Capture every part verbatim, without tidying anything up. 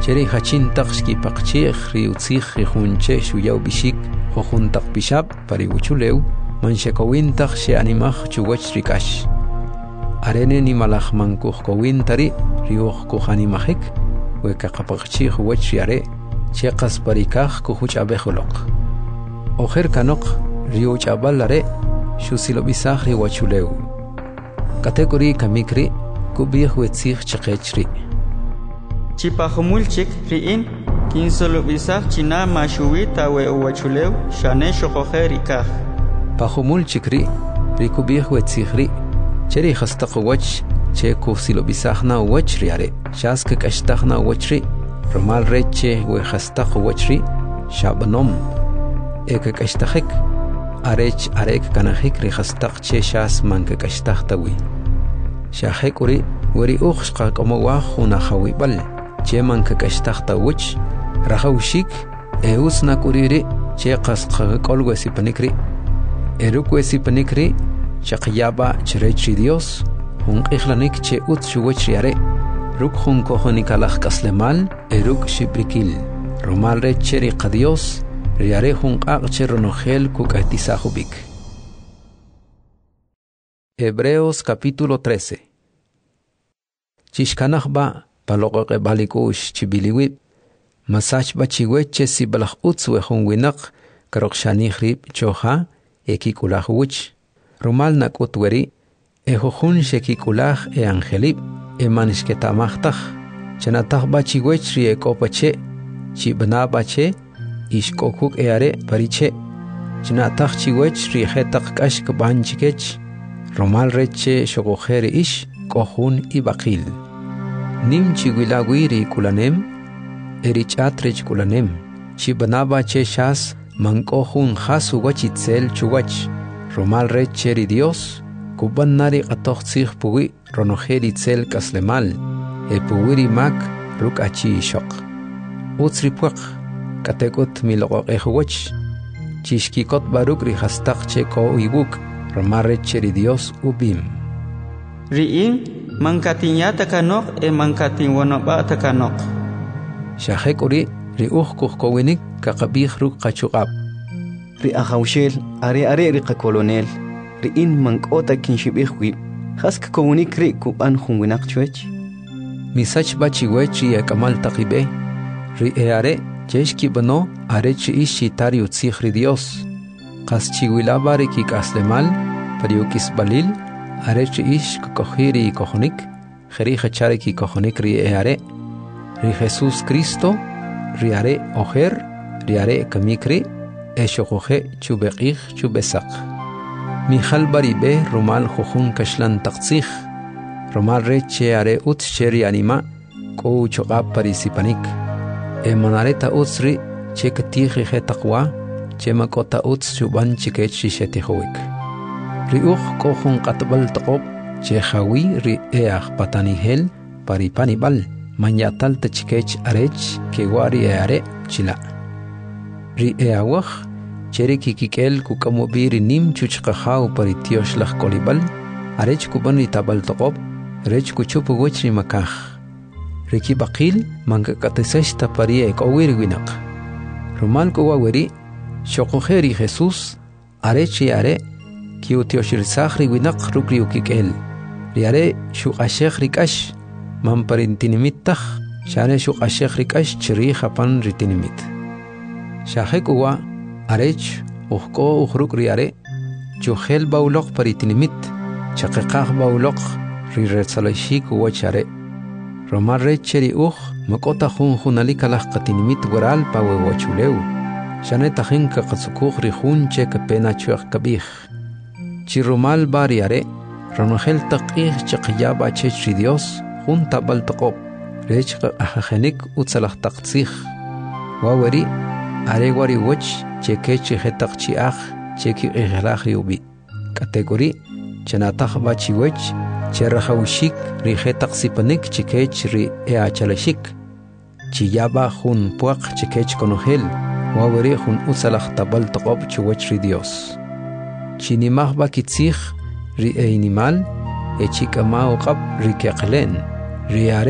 Cheri hachintaq shkipaqchik riutzig rijunche shuyaw bishik jojuntaq bishab pariwuchuleu manshakowintaq she animaj chuwach rikash. Arene ni malaj mankuj kowintari riuj kuj animajik wekaqapaqchik wach riare cheqas parikaj kujuch abejoloq. Ojer kanok riuch abalare shusilobisaj riwachuleu. Kategori kamikri kubij wetzig chiqechri. Chipajumulchik riin kinsolobisaj china mashuwita we uwachuleu shane shoqoje rikaj. Pajumulchik ri rikubij wetzig ri cheri jastaq wach che kusilobisajna wach riare shask kashtajna wach ri romal reche we jastaq wach ri shabnom ek kashtajik arech arek kanajik ri jastaq che shas manke kashtajtawi shajek uri weri uxqa como wajuna hawibal che manke kashtajta wach rajawshik eusna kuriri che qasqa kolwesi panikri erukwesi panikri chaqyaba chrechi Dios hun qixlanik che ut shuwach riare ruk hun kohonikalaj kaslemal eruk shibrikil romal recheri qadios riare hun qaqche ronogel kukaitisajubik. Hebreos capítulo trece. Chishkanajba paloqoqe balikush chibiliwib masachba chiweche sibalaj utzwe hun winak karoqshanijrib choja ekikulaj wich romal nakutweri ejojun shekikulaj e angelib e manishketamajtaj chanatajba chiwechri e kopache chibnabache ishkokuk eare pariche chanataj chiwechri jetaq kashk banchikech romal reche shogojeri ish kohun ibaqil nim chiwilawiri kulanem erichatrech kulanem chibnabache shas mankohun hasu wachitzel chuwach romal recheri Dios kuban nari qatoqtsig puwi ronojeri tzel kaslemal e puwiri mak ruk achi shok utsri puq katekut miloqoq ejwach chishkikot baruk ri hastaq che ko uybuk romal recheri Dios ubim riin mankatinyata kanok e mankatin wanobata kanok shajek uri ri uj kuhkowinik kaqabij ruk qachuqab ri ajawshel are are ri qakolonel ri in mankota kinshibijwi hask komunik ri kuban junwinak chwech misach bachiwech ya kamal taqibe ri eare cheshki bano are chi ishi tariu tsikhri Dios qas chiwilaba ri kikaslemal pariukis balil are chi ish kokhiri kohonik kheri khachare ki kohonik ri eare ri Jesus Cristo ri are ojer ri are kamikri eshoqoje chubeqij chubesaq Mijal baribe romal jojun kashlan taqtsig romal reche are ut sheri anima ko choqab parisipanik e manareta utsri chekatigi hetaqwa chemakota uts chuban chikech shishetihoik ri uj kohun qatbal taqob che khawi ri eaq patanihel paripanibal manyatal tchikech arech kewari are chila ri eawaj cheri kikikel kukamobiri nim chuchqahaw paritiosh laj kolibal arech kuban itabal toqob rech kuchupu wechri makaj riki baqil mankakatisashta parie kowiri winak romal kowaweri shoqojeri Jesus arechi are kiutioshirsakhri winak rukri ukikel riare shuqashekh rikash mamparintinimittah shane shuqashekh rikash chiri japan ritinimit shahekuwa arech uxko uxruk riare chujel bauloq paritinimit chaqiqaj bauloq rirretsalashik wachare romar recheri uj makota jun junalikalaj qatinimit waral pawe wachuleu shaneta jinka qatsukuj rijun che kapena chuq kabij chirumal bariare ronogel taqij chaqyaba chechri Dios jun tabal taqob rech ajajenik utsalaj taqtsij waweri are wari wach chekechi hetaq chiaj cheki ihlaj yubi kategori chanataj bachiwech cherajawshik ri hetaq sipanik chikech ri eachalashik chiyaba jun puaq chikech konogel waweri jun utsalaj tabal taqob chuwech ri Dios chinimaj bakitzij ri einimal echikama uqab ri keqlen ri are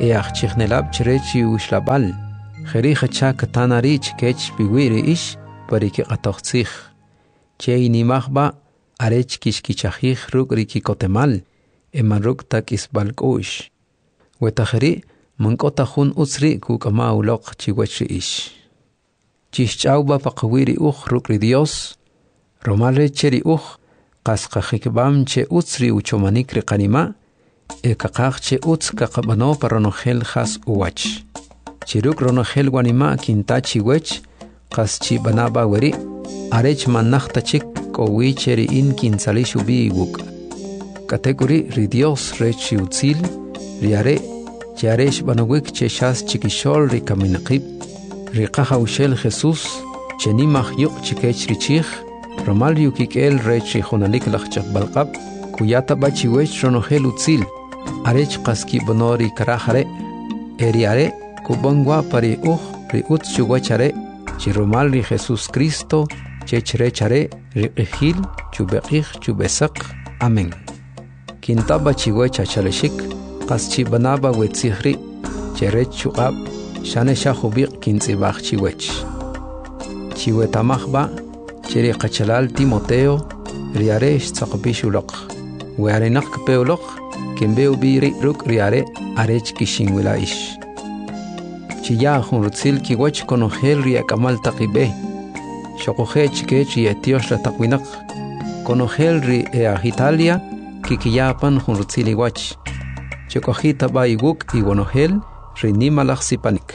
e achchichnelab chrechi ushlabal kheri khacha katanari chkech biwiri ish pariki qatoqtsikh chei nimahba arech kishkichajij ruk riki kotemal emaruk tak isbalkush wetakheri mankota jun utsri kukama uloq chiwachi ish chichauba paqwiri ukh rukri Dios romale cheri ukh qasqajikbam che utsri uchomanik riqanima e kaqaq che utz kaqabano paronogel khas uwach chiruk ronogel wanima kintachi wech qaschi banaba weri arech manachta chik kowi cheri in kinsali shubi wuk kategori ri Dios rechi utzil riare charesh banawik che shas chikishol ri kaminaqib ri qahawshel Jesus cheni makhyuq chikech richich romal yukikel rechi khunalik lachchaq balqab kuyata bachi wech ronogel utzil arech qaski bonori karahare eriare kubangwa pari uh ri utchu wachare chiromal ri Jesus Cristo chechrechare ri qihil chubeqih chubesaq amen kintaba chiwecha chaleshik qaschi banaba wetzihri cherech chuqab shane shahubiq kintzibaq chiwech chiwetamahba cheri qachalal Timoteo riaresh tsaqbishulaq wearinaq peoloq kembeu biri ruk riare arech kishinwila ish chiya hunrutzil kiwach konogel ria kamal taqibe shoqoje chikech y etios la taqwinaq konogel ri e Italia kikiyapan hunrutzil iwach chokojita baiguk y wonogel ri nimalaq sipanik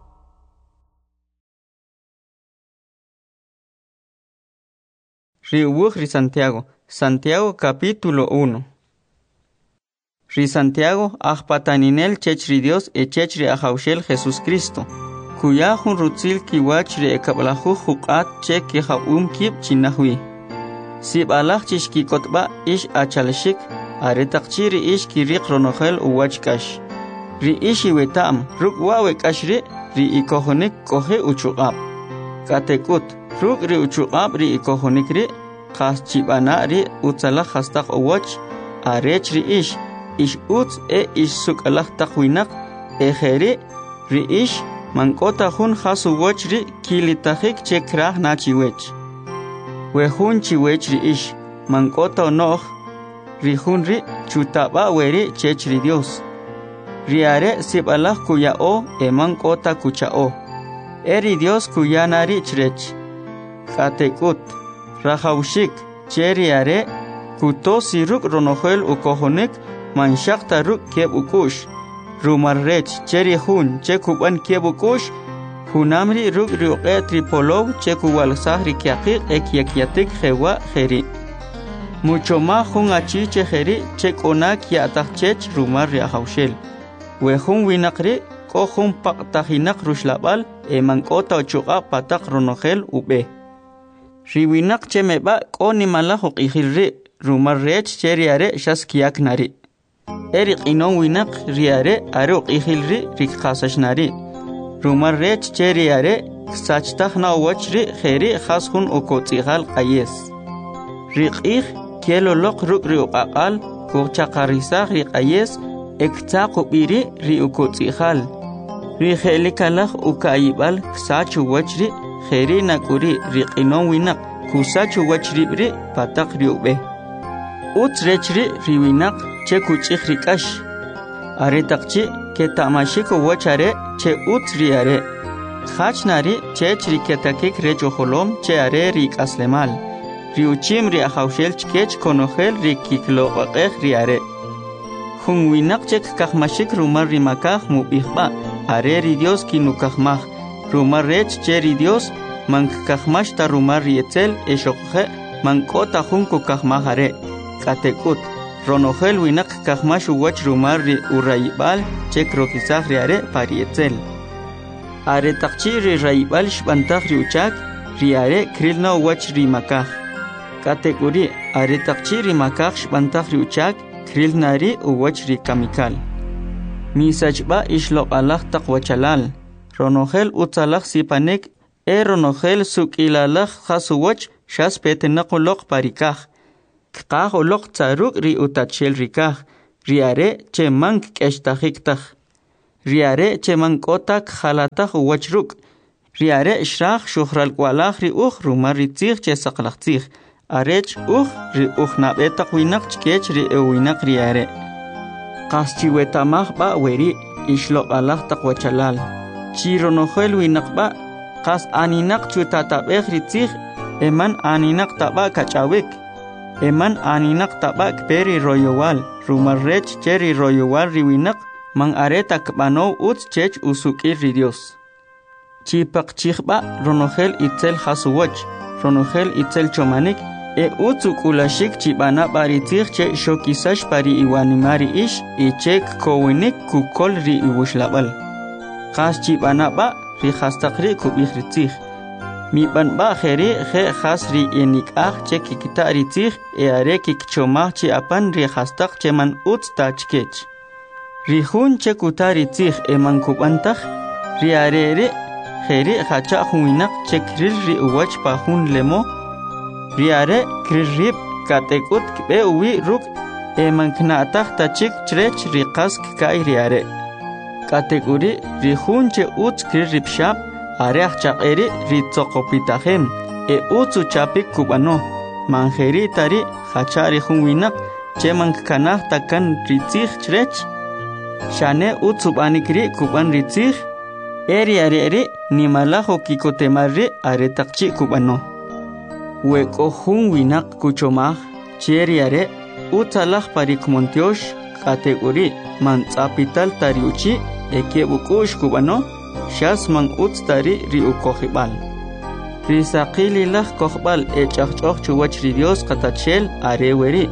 Riubuj ri Santiago Santiago capítulo uno Ri Santiago ajpataninel chechri Dios e chechri ajaushel Jesus Cristo kuya jun rutzil kiwach re ekablahu huqat che ki jabum kib chinahwi sib alaj chishki kotba ish achalshik aretaqchiri ish kiriq ronogel uwachkash ri ishi wetam ruk wawe kashri ri ikohonik kohe uchuqab katekut ruk ri uchuqab ri ikohonik ri qaschibana ri utsala khastaq uwach arech ri ish ish utz e ish sukalaq taqwinaq e kheri ri ish mankota jun khasu wach ri kilitajik che kraj na chiwech we jun chiwech ri ish mankota noh ri jun ri chutaba weri chech ri Dios ri are sibalaj kuya o e mankota kuchao eri Dios kuya nari chrech katekut rajaushik cheri are kuto siruk ronojel ukohonik manshaqta ruk keb ukush rumarrech cheri hun chekuban keb ukush hunamri ruk riuqe tripolov chekuwal sahri kiaqiq ekyakiatik jewa jeri mucho más hun achi chejeri chekona kiatachech rumar riahaushel we hun winaqri ko hun paqtajinak rushlabal e mankota ochuqa pataq ronojel ube riwinaq chemeba ko nimala huqijilri rumarrech cheri are shaskiak nari Eric inon winak riare aruq ihilri rikqasashnari rumar rech cheri are sachtakhna wachri kheri khashun ukotsigal qayes riqih kelo loq ruk riuqaqal kuchaqarisa riqayes ektsaqu biri ri ukotsigal ri khelikalakh ukaibal sachu wachri kheri nakuri riqinon winak kusachu wachri bri pataq riube utrechri riwinak che kuchikh rikash are taqchi ke tamashiko wachare che utriare khachnari che chiriketakik rechoholom che are rik aslemal riuchim ri ahaushel chkech konogel rikiklo qeq riare hunwinak che kakhmashik rumar rimakah mubihba are ri Dios kinukahmah rumar rech che ri Dios mankakahmash ta rumar rietel eshokhe mankota hunku kahmah are katekut ronogel winak kahmashu wach rumar ri uraibal che krokisaj riare parietzel are taqchi ri raibal shbantaj ri uchak riare krilna wach ri makaj kategori are taqchi ri makaj shbantaj ri uchak krilna ri wach ri kamikal misachba ishloqalaj taqwachalal ronogel utsalaj sipanek e ronogel sukilalaj khasuwach shas petenaqoloq parikaj Kqah oloq tsaruk ri utachel rikah riare che mank keshtajiktah riare che mankotak khalatak wachruk riare shrach shukhral kwalach ri ukh rumar ritzig che saqlaqtzig arech ukh ri ukh nabetak winak chkech ri ewinak riare qaschi wetamach ba weri ishlo alach tak wachalal chironohel winak ba qas aninak chutatabeh ritzig eman aninak taba kachawik eman aninak taba peri royowal rumar rech cheri royowal riwinak mang areta kbano uts chech usukir ri Dios chipak chikhba ronohel itzel hasuwach ronohel itzel chomanik e utsukulashik chibana baritzig che shokisash pari iwanimari ish e chek kowinik kukol ri iwushlabal qas chibana ba ri khastaqri kubikhritzig mi ban ba kheri khe khasri enik ah che kikita ritzig e are kikchoma chi apan ri khastaq cheman uts tachkech ri hun che kutari tzig e man kubantag ri arere kheri khacha huinak che kril ri uwach pa hun lemo ri are kririb katekut be uwi ruk e man knatag tachik chrech ri qask kai ri are kategori ri hun che uts kririb shap are chaqeri ri tsoqopitahem e utsu chapik kubano manjeri tari khacha ri hun winak che man kanah takan ri tzig chrech shane utsubanikri kuban ritzig eri ari ari nimalaho kikotemarri are takchi kubano weko hun winak kuchomah cheri are utsalah parikmontiosh kategori man tsapital tariuchi ekebukush kubano shas man utstari ri ukohibal risaqililah kohbal e chaqchoq chuwach ri Dios qatachel are weri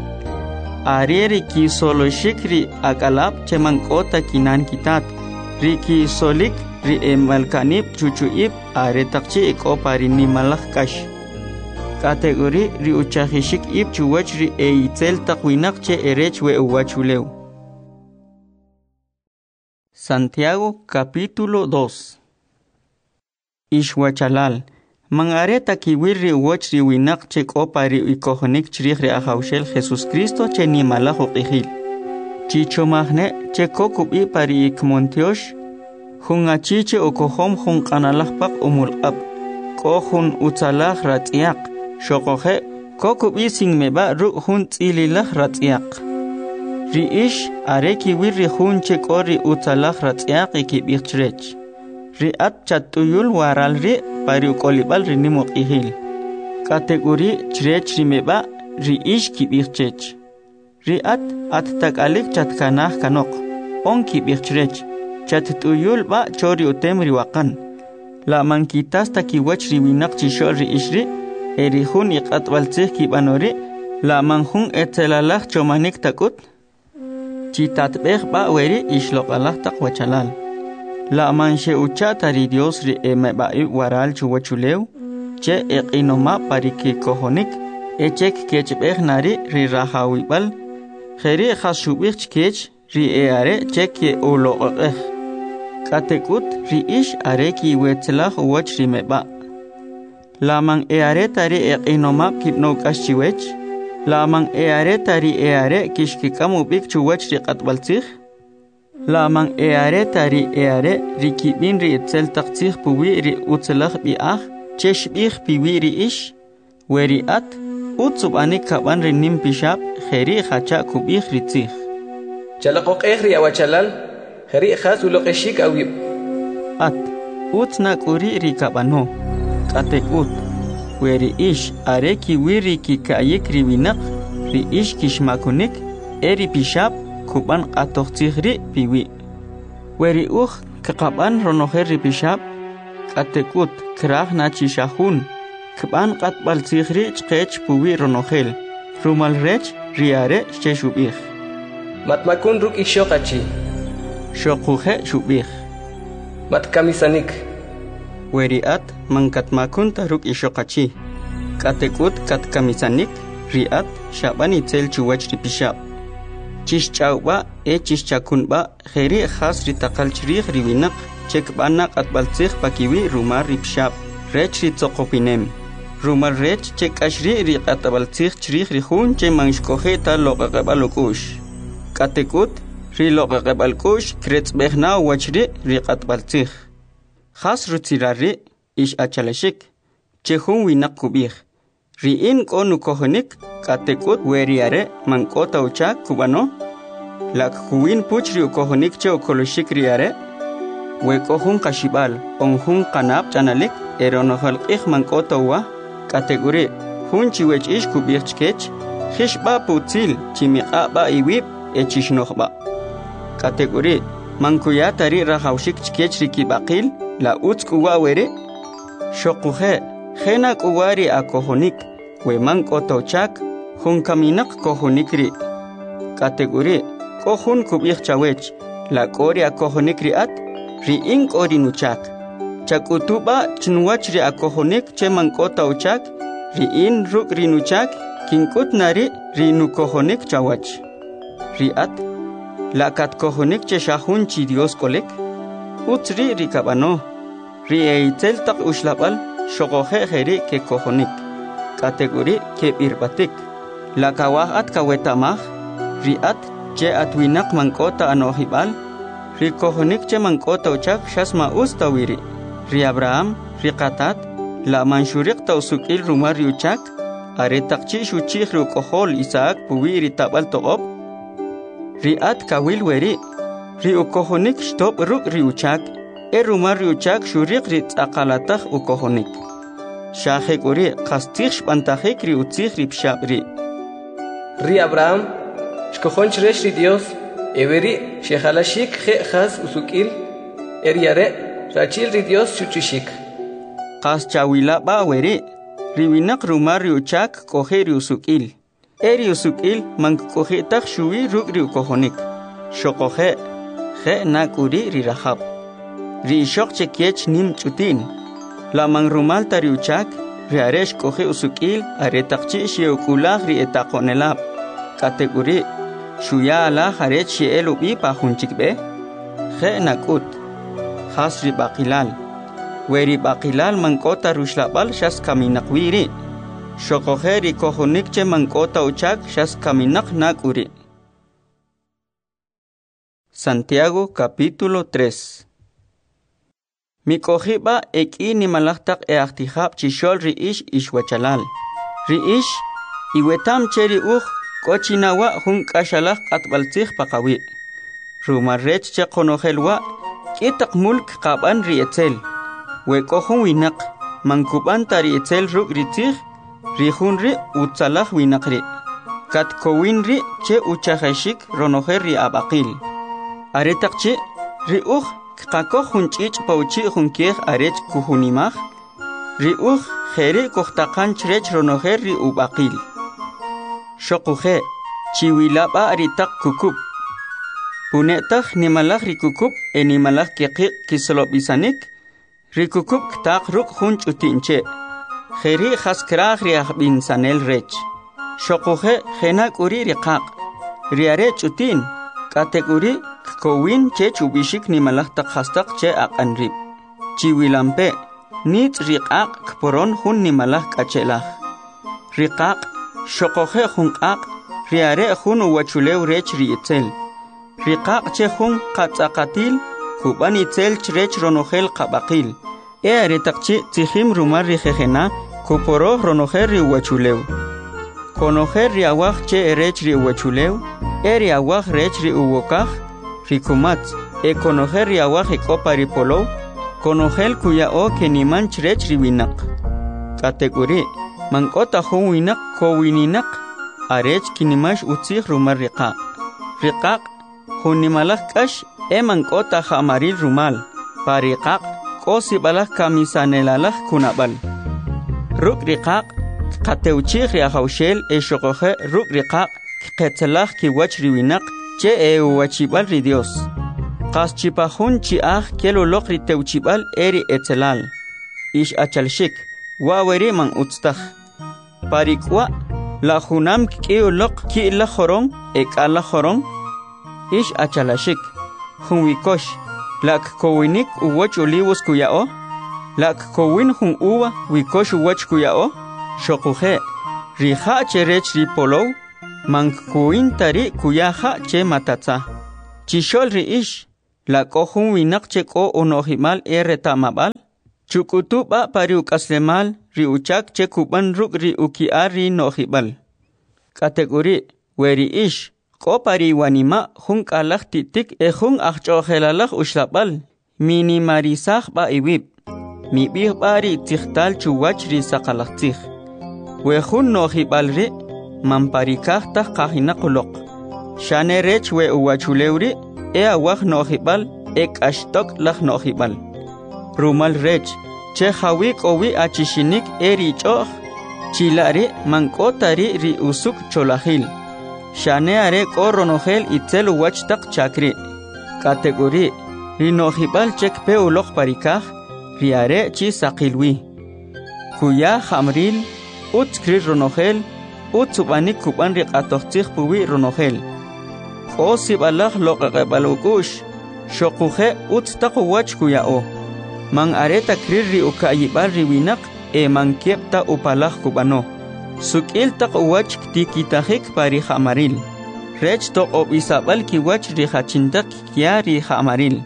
Arieri ki solo shikri akalap cheman kota kinan kitat riki solik ri emalkanip chuchuip are takchi eko parini malak kash kategori ri uchahishik ip chuwach ri eitzel takwinak che erech we uwachuleu Santiago capítulo dos Ishwachalal Mangareta kiwirri wochri winak che kopari ikohonik chrikhri ahaushel Jesus Cristo che ni malaho qihil. Chicho mahne che kokubi pari ikmontiosh. Hunga chiche okohom hun kanalahpak umulqab. Kohun utsalah ratiak. Shokohe kokubi singmeba ru hun tsililah ratiak. Riish are kiwirri hun che kori utsalah ratiak ikibikchrech. Riat chatuyul waral ri pari ukolibal ri nimok ihil. Kategori chrech rimeba ri ish kibirchech. Riat at takalik chatkanah kanok. On kibirchech. Chatuyul ba chori utem riwakan. La mankitas takiwach riwinak chishol ri ishri. Eri hun iqat waltzih kibanori. La manhun etzelalach chomanik takut. Chitatbeh ba weri ishlok alah takwachalal. La manche uchata ri Dios ri emebai waral chuwachuleu che eqinoma pariki kohonik echek kechbeh nari ri rahawibal kheri khashubich kech ri eare chek ye uloqeh katekut ri ish are ki wetlah wach ri meba la man eare tari eqinoma kipno kashchiwech la man eare tari eare kishkikamu bik chuwach ri qatbaltzih La man eare tari eare rikibin ri etzel taqtzih puwi ri utzelach bi'ah chesh bih piwi ri ish weri at utsub anik kaban ri nim pishab kheri khacha kubih ri tzih Chalaqoq ehri awachalal kheri khas uloqeshik awib At utsna kuri ri kabano katekut weri ish are kiwi ri kikayik ri winak ri ish kishmakunik eri pishab kuban qatoq tsikhri piwi weri ukh kaqaban ronoher ripishab qatekut krah na chishahun kuban qatbal tsikhri chqech puwi ronohel rumal rech riare sheshubih matmakun ruk ishoqachi shoquhe shubih matkamisanik weri at mankatmakun taruk ishoqachi qatekut katkamisanik riat shabani tel chuwach ripishab Chishchauba e chishchakunba kheri khas ri taqal chrikh riwinak chekbana qatbaltzikh pakiwi rumar ripshab rech ri tsoqopinem rumar rech chekashri ri qatbaltzikh chrikh ri hun che manshkohe ta loqaqabalokush katekut ri loqaqbalkush kretsbehna wachri ri qatbaltsikh khas rutsirari ish achalashik chehun winak kubih ri in konu kohonik katekut weriare mankota ucha kubano lak kuwin puchri ukohonik che ukoloshik riare we kohun kashibal onhun kanab chanalik eronohal ikh mankota wa kategori hun chiwech ish kubih chkech khishba putil chimiqa ba iwib echishnohba kategori mankuya tari rahawshik chkech rikibaqil la utskuwa were shoquhe khena kuwari akohonik we mankota uchak hun kaminak kohonikri kategori kohun kubih chawech la kori akohonikri at ri in kori nuchak chakutuba chnuwachri akohonik che mankota uchak ri in ruk rinuchak kinkut nari rinu kohonik chawach ri at la kat kohonik che shahun chi Dios kolek utri rikabano ri eitel tak ushlabal shogohe heri ke kohonik kategori ke birbatik la kawah at kawetamah ri at che atwinak mankota anohibal ri kohonik che mankota uchak shasma ustawiri ri Abraham ri qatat la manshurik tausukil rumar yuchak are takchi shuchih ru kohol Isaac puwiri tabal toqob ri at kawil weri ri ukohonik stop ruk ri uchak e rumar yuchak shurik ri tsaqalatah ukohonik shahek uri qastikh shpantahik ri utzikh ri pshabri ri Abraham shkohon chresh ri Dios everi shehalashik khe khas usukil eriare rachil ri Dios shuchishik qas chawila ba weri riwinak rumar yuchak kohe ri usukil eri usukil mank kohe tak shuwi ruk ri ukohonik shokohe khe nakuri ri rahab ri shok chekech nim chutin la mang rumal tari uchak ri aresh kohe usukil are takchi sheukulah ri etaqonelab kategori shuya ala harech sheelubi pahunchikbe khe nakut khas ri baqilal weri baqilal mankota rushlabal shas kaminak wiri shokohe ri kohonik che mankota uchak shas kaminak nakuri. Santiago capítulo tres. Mi kohiba eki ni malaktak e ahtihab chishol ri ish ishwachalal ri ish iwetam cheri uj kochinawa hun kashalak atbaltzih paqawi rumarrech che qonohelwa kitak mulk qaban ri etzel we kohun winak mankuban tari etzel ruk ritzih ri hunri utsalah winakri kat kowinri che uchahashik ronoher ri abaqil aretakchi ri uj qako hunchich pauchi hunkeh arech kuhunimah ri uj kheri kohtaqan chrech ronoher ri ubaqil shoquhe chiwilaba aritak kukub punetah nimalak ri kukub enimalak keqi kislobisanik rikukub ktak ruk hunch utinche kheri khaskrah ri bin sanel rech shoquhe khenak uri riqaq riare chutin kategori kowin che chubishik nimalak tak khastaq che aqanrib chiwilampe nit riqaq kporon hun nimalak kachelah riqaq shoquhe hunqaq riare hun wachulew rech ri etzel riqaq che hun qatsaqatil kuban itzel chrech ronohel qabaqil e aretaqchi tihim rumar ri khejena kuporo ronoher ri wachulew konoher ri awaj che rech ri wachulew e ri awaj rech ri uwokaj ri kumat e konoher ri awaj ekopari polo konohel kuya o keniman chrech ri winak kategori mankota hun winak ko wininak arech kinimash utzih rumar riqaq riqaq hunimalak kash eman kota hamaril rumal pariqaq kosi balah kamisanelalak kunabal ruk riqaq qateuchih ri hawshel e shoqohe ruk riqaq qetsalah ki wachri winak che e wachibal ri Dios qas chipahun chi ah kelo loq ri teuchibal eri etzelal ish achalshik wa weri man utstah parikwa la hunam ki loq ki la khorong ek ala khorong ish achalashik hun wikosh lak kowinik uwach olivos kuyao lak kowin hun uwa wikosh uwach kuyao shoquhe riha cherech ri polo mank kuin tari kuyaha che matatsa Chishol ri ish, la kohun winak cheko onohimal e retamabal. Chukutuba pari ukaslemal ri uchak chekuban ruk ri ukiar ri nohibal. Kategori weri ish, ko pari wanima hun kalak titik e hun achchohelalak ushlabal. Minimarisah ba iwib. Mibih bari tikhtal chuwach ri sakalaktikh. We hun nohibal ri, mamparikah tah kahina kulok. Shane rech we uwachulewri, e awah nohibal, ek ashtok lak nohibal. Rumal rech, che hawik owi achishinik eri choh, chilari mankotari ri usuk cholahil. Shane are ko ronohel itzel uwachtak chakri. Kategori, ri nohibal chek pe ulok parikah, ri are chi sakilwi. Kuya hamril, ut kri ronohel, ut subanik kuban rik atohtikh puwi ronohel. O sibalak loqaqebalukush, shokuhe ut takuwach kuyao. Mang areta kriri ukayibal riwinak e mangkiepta upalak kubano. Sukil takuwach tikitahik pari hamaril. Rech tok obisabal kiwach rihachintak kia rihamaril.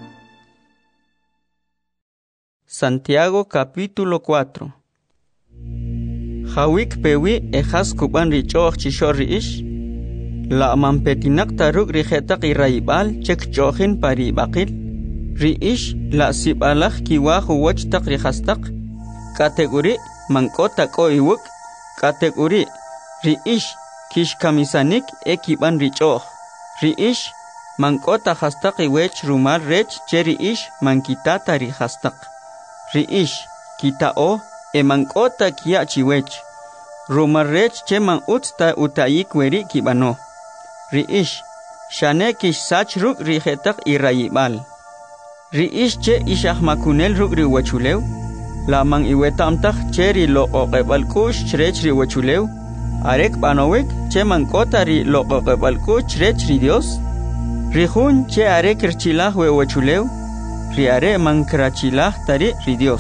Santiago capítulo cuatro. Hawik pewi ejas kuban richoch chishori ish. La mampetinak taruk rihetak iraibal cek chohin pari bakil. Riish la sibalak kiwahu wach tak rihastak. Kategori mangkota ko iwuk. Kategori riish kish kamisanik ekiban richoh. Riish mangkota hastak iwech rumal rech cheriish mankitata rihastak. Riish kitao e mangkota kia chiwech. Rumal rech che man utsta utayik weri kibano. Riish, shane kish sach ruk rihetak irayibal. Riish che ishah makunel ruk riwachulew. La mang iwetamtak che ri lo oqebal kush chrech riwachulew. Arek banowek che mankota ri lo oqebal kush chrech ri Dios. Rihun che arek irchilah wewachulew. Ri are mankrachilah tari ri Dios.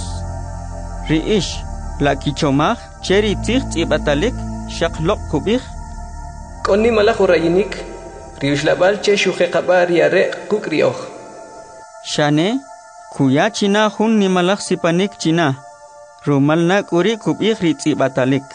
Riish, la kichomah che ri tikh tibatalik shaklok kubich. Koni malak urayinik, riushlabal che shuheqabar yare kukrioh. Shane, kuya china hun ni malak sipanik china, rumal na kuri kubich ritzi batalik.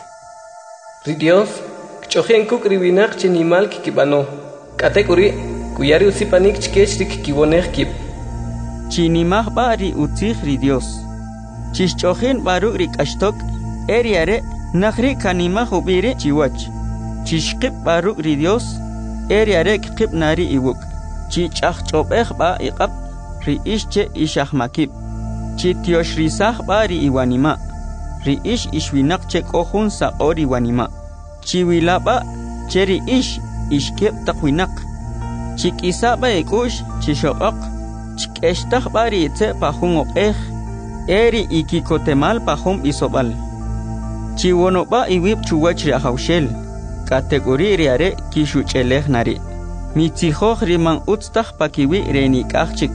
Ridios, chohen kukriwinak chinimal kikibano. Kate kuri, kuyari usipanik chkech rikikibonek kip. Chinimah ba ri utzich ridios. Chishchohin baruk rikashtok, eriare, nakri kanimah ubiri chiwach. Chishkip baruk ri Dios, eriarek kip nari iwuk. Chichach chobech ba iqab, ri ishche ishach makib. Chitiosh risach ba ri iwanima. Ri ish ishwinak che kohun sa ori wanima. Chiwila ba, cheri ish ishkip takwinak. Chikisa ba ikush, chishokok. Chikeshtach ba ri itse pahung okech. Eri ikikotemal pahum isobal. Chiwono ba iwip chuwach ri ahawshel. Kategori riare kishu cheleh nari. Mitzihoch rimang utstach pakiwi renik achik.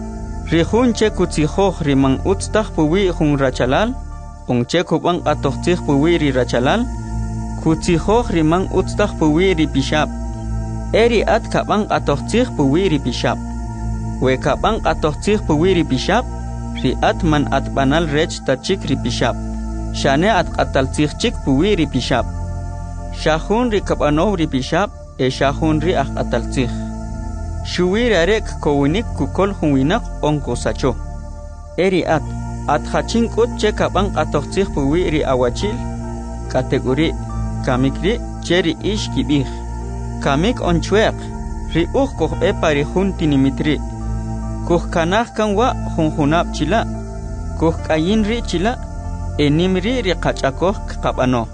Rihun che kutzihoch rimang utstach puwi hun rachalal. Ong che kubang atochtich puwi ri rachalal. Kutzihoch rimang utstach puwi ri pishap. Eri at kabang atochtich puwi ri pishap. We kabang atochtich puwi ri pishap. Ri at man at banal rech tachik ri pishap. Shane at katalchich chik puwi ri pishap. Shahun ri kabanov ri pishap, e shahun ri ak ataltzich. Shuwir arek kowinik kukol hunwinak onko sacho. Eri at, at hachin kut che kabang atochtzich puwi ri awachil. Kategori, kamik ri cheri ish kibich. Kamik onchuek, ri uch koh e pari hun tinimitri. Kuh kanah kanwa hun hunap chila. Kuh kayin ri chila, e nimri ri kachakoh kabano.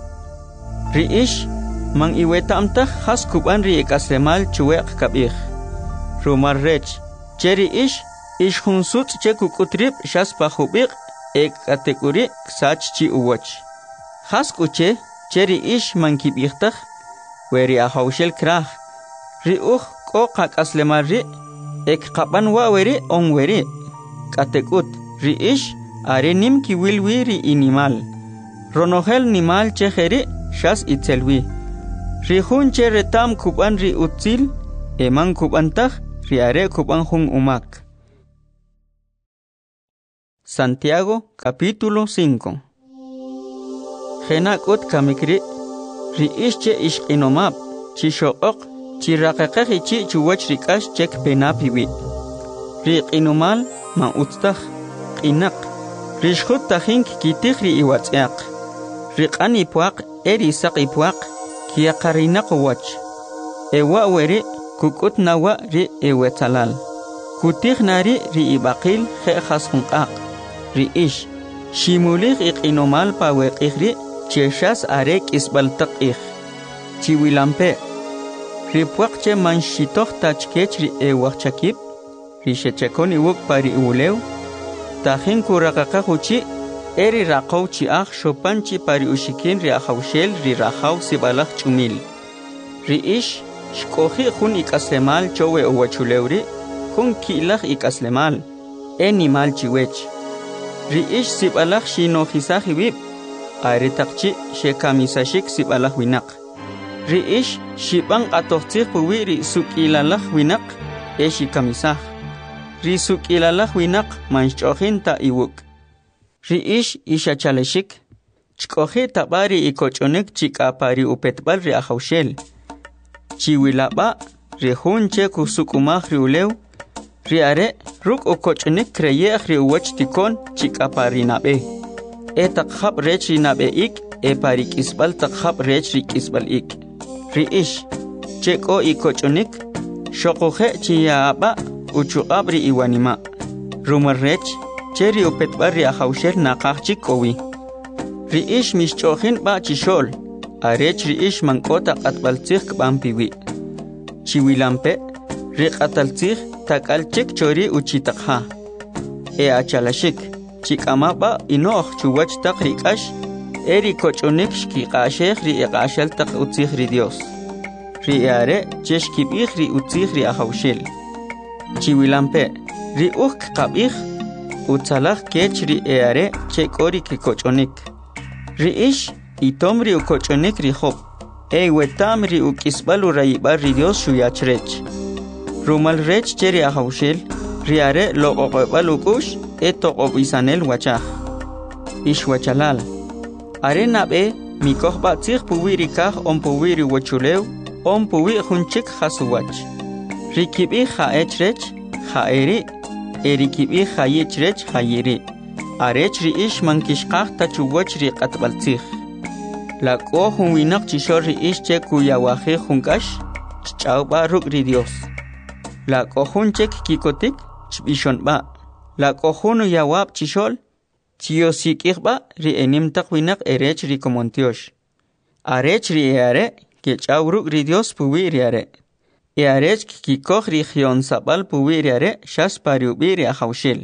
Riish, mang iwetamtah has kuban ri ekasemal chuek kabich. Rumar rech, cheri ish, ish hunsut che kukutrip shas pahubik, ek kategori sach chi uwach. Has kuche, cheri ish mang kibichtah, weri ahawshel krah. Ri uch ko kak aslemal ri, ek kaban wa weri on weri. Katekut, ri ish, are nim kiwilwi ri inimal. Ronohel nimal che heri, shas itselwi. Rihun che retam kuban ri utzil, emang kubantah riare kuban jun umak. Santiago capítulo cinco. Genakot kamikri ri ische ishqinomab chishoqoq chiraqaqaqi chi chuwach rikash chek penapiwi. Ri qinomal ma utstaj qinaq rishkhut tajink kitij ri iwatz'aq. Ri q'ani puaq eri saqi puaq kiyaqarinaq wach. Ewa weri kukut nawa ri ewetsalal. Kutij nari ri ibaqil je'jas junqaq. Ri ish shimulij iqinomal pa weqij ri cheshas arek isbaltaq ij. Chiwilampe ri puaq che manshitoj tachkech ri ewachakib. Ri shechekon iwuk pari ulew. Tajin kuraqaqaj uchi eri raqaw chi'aj shopanchi pari ushikin ri ajawshel ri rajaw sibalaj ch'umil. Ri ish shk'oji jun ik'aslemal chowe uwachulew ri jun ki'laj ik'aslemal enimal chiwech. Ri ish sibalaj shinojisaj iwib ari taqchi shekamisashik sibalaj winaq. Ri ish shib'an q'atojtzij puwi ri suk'ilalaj winaq e shikamisaj. Ri suk'ilalaj winaq manxch'ojin ta iwuk. Ri ish ishachaleshik chk'oji tab'ari ikoch'onik chik'apari upetb'al ri ajawshel. Chiwilab'a ri jun che kusuk'umaj ri ulew ri are ruk' ukoch'onik kreyej ri uwach tikon chik'apari nab'e. E taq jab' rech ri nab'e'ik e pari k'isb'al taq jab' rech ri k'isb'al'ik. Ri ish che k'o ikoch'onik xoqoje' chiya'ab'a uchuq'ab' ri iwanima'. Rumal rech che ri upetb'al ri ajawshel naqaj chik k'owi. Ri ish mixch'ojin b'a chixol arech ri ish mank'ota q'atb'altzij k'b'an piwi'. Chiwilampe ri q'ataltzij tak'al chik chori uchitaqja. E achalashik chik'amab'a inoj chuwach taq ri k'ax e ri koch'onik xkiq'axej ri iq'axal taq utzij ri Dios. Ri are che xkib'ij ri utzij ri ajawshel. Chiwilampe ri uj kqab'ij utzalaj kech ri e are che k'o ri kikoch'onik. Ri ish itom ri ukoch'onik ri job e wetam ri uk'isb'al urayib'al ri Dios xuyach rech. Rumal rech che ri ajawshel ri are loq'oq'eb'al uk'ux e toq'ob'isanel wachaj. Ish wachalal are nab'e mikojb'atzij puwi ri kaj om puwi ri wachulew om puwi jun chik jasuwach. Ri kib'ij ja'ech rech ja'eri e ri kib'ij jayich rech jayiri. Arech ri ish mankixqaj ta chuwach ri q'atb'altzij. La k'o jun winaq chixol ri ish che kuyawajij jun k'ax ch'awb'a ruk' ri Dios. La k'o jun chek kikotik chb'ixonb'a. La k'o jun uyawab' chixol chiyosik'ijb'a ri enim taq winaq erech ri komontiox. Arech ri e are kech'aw ruk' ri Dios puwi ri are. E arech kikoj ri jyonsab'al puwi ri are xas pari ub'i ri ajawshel.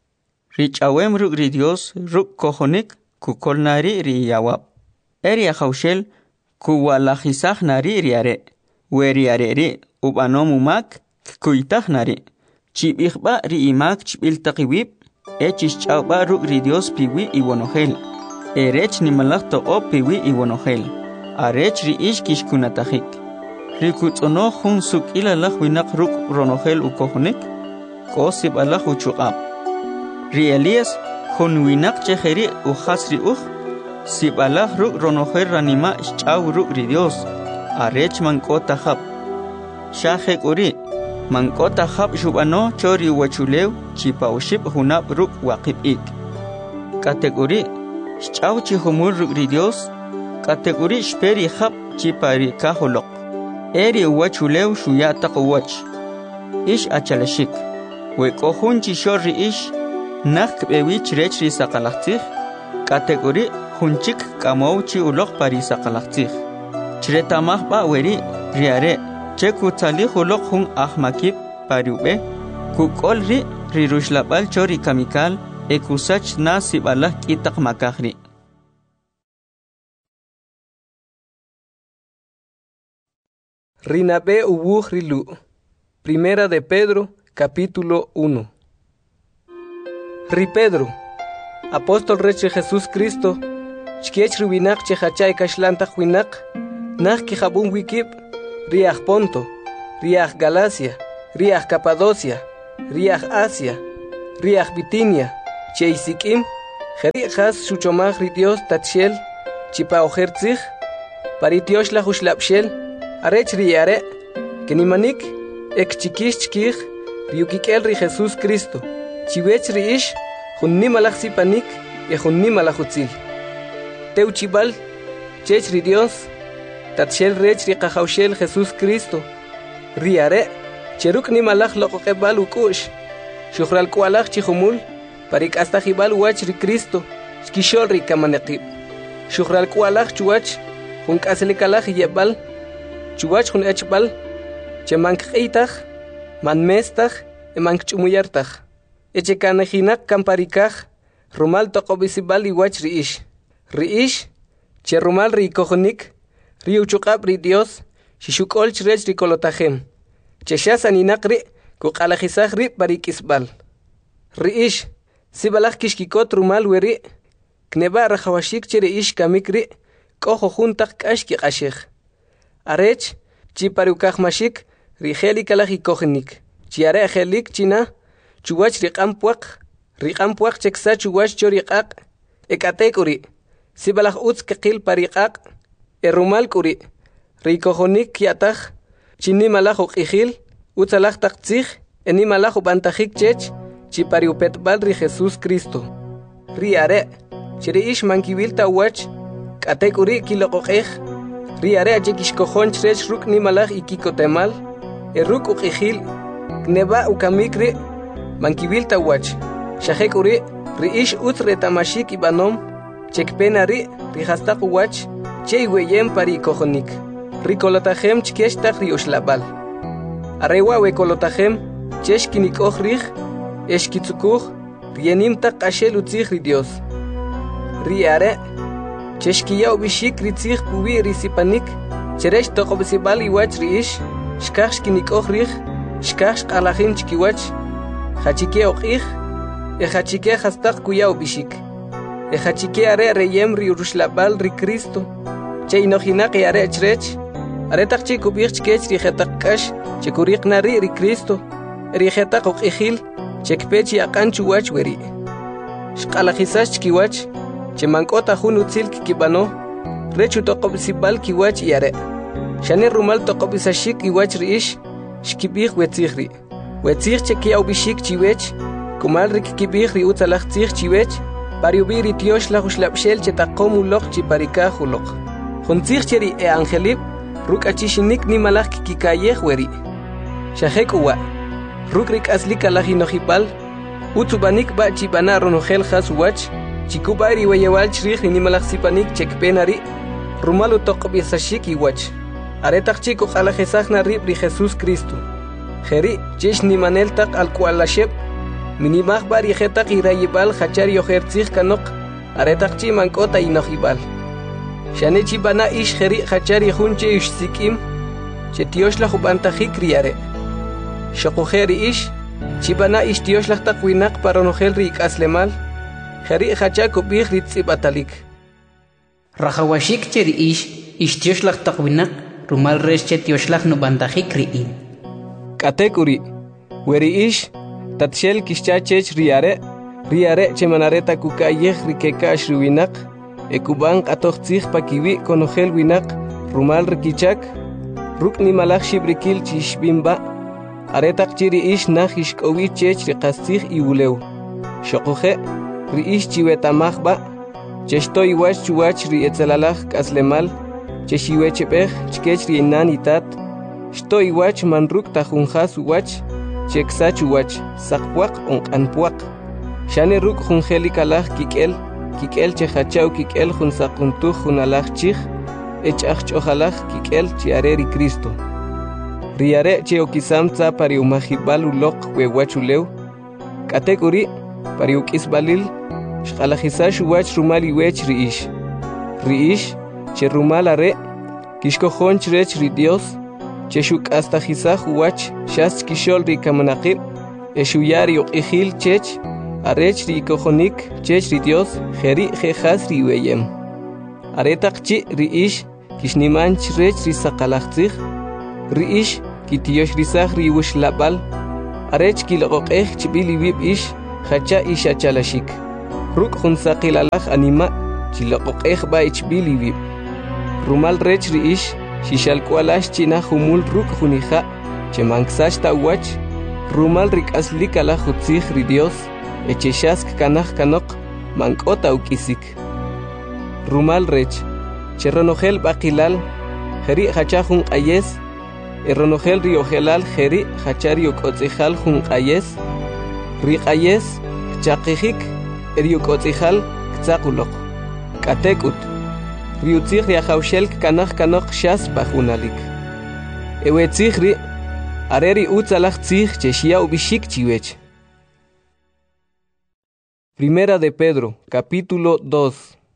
Ri ch'awem ruk' ri Dios ruk' kojonik kukol nari ri yawab. Eri ajawshel kuwalajisaj nari ri are. We ri are ri ub'anom umak kuytaj nari. Chib'ijb'a ri imak chb'il taq iwib e chixch'awb'a ruk' ri Dios piwi iwonojel. Erech nimalaj toq'ob piwi iwonojel. Arech ri ish kixkunatajik. Ri kutz'onoj jun suk'ilalaj winaq ruk' ronojel ukojonik k'o sib'alaj uchuq'ab'. Ri Elías jun winaq chejeri ujas ri uj sib'alaj ruk' ronojel ranima' xch'aw ruk' ri Dios. Arech mank'ota jab'. Xaje k'uri mank'ota jab' xub'ano cho ri wachulew chipawxib' junab' ruk' waqib'ik. K'ate k'uri xch'aw chijumul ruk' ri Dios. K'ate k'uri xperi jab' chipari kajoloq. Eri uwachulew xuya' taq uwach. Ish achalashik we k'o jun chixol ri ish naj kb'ewich rech ri saqalajtzij. K'ate k'uri jun chik k'amow chi uloq pari saqalajtzij. Chretamajb'a weri ri are che kutzalij uloq jun ajmakib pari ub'e kuk'ol ri ri ruxlab'al cho ri kamikal e kusach na sib'alaj k'itaq makaj ri. Rinabe ubuj rilu. Primera de Pedro, capítulo uno. Ri Pedro, apóstol rech Jesús Cristo, chkiech rubinak chehachay kashlantaq winak, nak kijabun wikib, riaj Ponto, riaj Galacia, riach Capadocia, riach Asia, riach Bitinia, cheisikim, jeri has shuchomach ri Dios tatshel, chipa ojertzich, paritiosh la hushlapshel, arech riare, kenimanik, ek chikish chikich, riukikel ri Jesus Cristo, chiwech ri ish, junnimalach sipanik, e junnimalach utzil. Teuchibal, chech ri Dios, tatshel rech ri kahaushel Jesus Cristo, riare, cheruk nimalach loqoqebal ukush, shukral kualach chihumul, parik hasta jibal wach ri Cristo, skishol ri kamanekib. Shukral kualach chuach, jun kaselikalach yebal, chuach jun echbal, chemank eitach, man mestach, emank chumuyartach. Echekanajinak kamparikach, rumal toqobisibal iwach ri ish. Ri ish, che rumal ri kojonik, ri uchukab ri Dios, shishukol chrech ri kolotajem. Cheshas aninakri, kukalajisach ri parikisbal. Ri ish, sibalach kishkikot rumal weri, kneba rajawashik chere ish kamikri, kojo juntak kashki ashich. Arech, chi parukaj mashik, ri heli kalaj ikojenik. Chiare helik china, chuwach riqampuak, riqampuak cheksa chuwach choriqaq, ekatekuri, sibalach utz kekil pariqaq, erumal kuri, rikojonik kiataj, chini malajo qijil, utzalaj taqtzij, eni malajo bantajik chech, chipariupetbal ri Jesus Cristo. Ri are, chiri ish mankivilta wach, katekuri kiloqoqej, ri are achekishkojon chrech ruk ni malaj ikikotemal, eruk uqijil, kneba ukamikri, mankivilta wach, shajekuri, ri ish utz retamashik ibanom, chekpenari, ri hastaq wach, che iweyem pari kojonik. Rikolotajem chkeshtaq ri ushlabal. Arewa wekolotajem, cheshkinik ojrij, eshkitzukuj, rienimtaq ashel utzij ri Dios. Ri are, cheshkiya ubishik ritzij pubi risipanik, cheresh toqobisibal iwach ri ish, shkaj shkinik ojrij, shkaj shqalajin chkiwach, hachike ojij, e hachike hastaq kuya ubishik. E hachike are reyem ri urushlabal ri Cristo, che inojinak e are chrech, aretak chi kubich chkech ri jetak kash, che kuriq nari ri Cristo, ri jetak oqijil, che kpech yaqan chuwach weri. Shqalajisash chkiwach, che mankota jun utzil kikibano, rechu toqobisibal kiwach yare. Shane rumal toqobisashik iwach ri ish, shkibich wetzijri. Wetzij che kia ubishik chiwech, kumal ri kikibich ri utzalach tzij chiwech, pariubi ri tiosh la hushlapshel che taqomu loq chi parika huloq. Juntzij cheri e angelib, ruk achishinik ni malach kikikayej weri. Shajek uwa, ruk rik aslika lajinojipal, utsubanik ba chibana ronojel has wach, chikubairi weyewal chrij ni malach sipanik chekpenari, rumalu toqobisashik iwach. Aretak chico jalajesajna rib ri Jesus Cristo. Jeri, chish ni maneltak al kualashep, minimaj bari jetak irayibal hachari ojertzij kanok, aretak chi mankota inojibal. Shane chibana ish jeri hachari junche ish sikim, che tioshla jubantajik riare. Shokojeri ish, chibana ish tioshla takwinak paronojel rik aslemal, jeri hachako bih ritzibatalik. Rajawashik cheri ish, ish tioshla takwinak, rumal resh che tioshla nubantajik riin. Katekuri, weri ish, tatshel kishchachech riare, riare che manareta kukayej rikeka ashruwinak, ekuban atochtzij pakiwi konojel winak, rumal rikichak, ruk ni malach shibrikil chishbimba, aretak chiri ish nach ishkowi chech riqastzij iwuleu. Shokoje, ri ish chiwetamajba, cheshto iwach chuwach ri etzalalaj kaslemal, cheshiwechepej chkech ri inan itat, shto iwach manruk tajunjas uwach, cheksach uwach, sakpuak onkanpuak. Shane ruk junjeli kalaj kikel, kikel chehachau kikel jun sakuntuj jun alaj chij, echaj chojalaj kikel chiareri Cristo. Riare che okisamtza pari umajibal uloq wewachuleu, katekuri pari ukisbalil, shqalajisash uwach rumal iwech riish. Riish, che rumal are, kishkojon chrech ri Dios, che shuk hasta jisaj uwach, shas kishol ri kamanaqib, eshuyari oqijil chech, arech ri kojonik chech ri Dios, jeri jejas ri weyem. Aretak chi ri ish, kishniman chrech ri saqalajtzij, ri ish, kitiyosh risaj riwush labal arech kiloqoqej chibili wib ish hacha isha chalashik ruk hun saqilalaj anima chiloqoqej ba ichbili wib rumal rech ri ish shishalkualash china humul ruk hunija chemanksach tawach rumal rik'aslikala jutzij ri Dios echeshask kanaj kanok mank'ota uk'isik rumal rech cheronojel baqilal jeri hacha jun q'ayes eronojel riojelal jeri hacha riok'otz'ijal jun q'ayes ri q'ayes chaqijik eriok'otz'ijal ktzaquloq k'atek'ut riutzij riajawxel kanaj kanok xas pajunalik ewetzij ri are ri utzalaj tzij chexia ubixik chiwech. Primera de Pedro, capítulo dos.